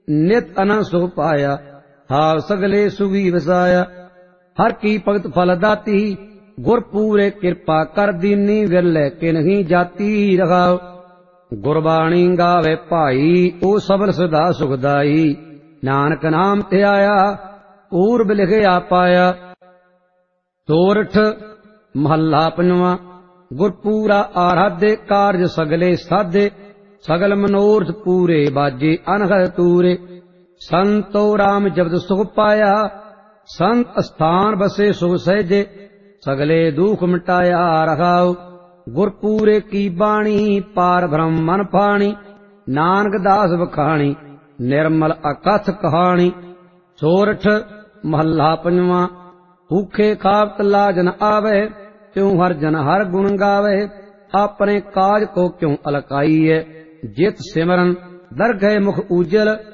नित अनंत सुख पाया, हाव सगले सुगी वसाया। हर की भगत फल दाती, गुर पूरे कृपा कर दीनी, विरले किन्ही जाती रखाओ। गुरबाणी गावे भाई, ओ सबल सदा सुखदाई, नानक नाम ते आया, पूर्व लिखिया पाया। सोरठ महला पंजवा। गुरपूरा आराधे, कारज सगले साधे, सगल मनोरथ पूरे, बाजे अनहद तूरे। संतो राम जबद सुख पाया, संत स्थान बसे सुख सहजे, सगले दुख मिटाया रखाओ। गुरपूरे की बाणी, पार ब्रह्म मन पाणी, नानक दास बखाणी, निर्मल अकथ कहानी। सोरठ महला पंजवा। भूखे खावत लाज न आवे, त्यों हर जन हर गुण गावे, अपने काज को क्यों अलकाई है। जित सिमरन दरगह मुख उजल,